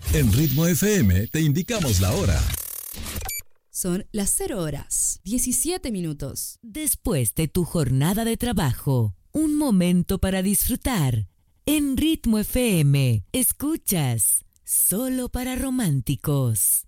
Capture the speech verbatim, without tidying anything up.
En Ritmo F M te indicamos la hora. Son las cero horas, diecisiete minutos. Después de tu jornada de trabajo, un momento para disfrutar. En Ritmo F M, escuchas Solo para Románticos.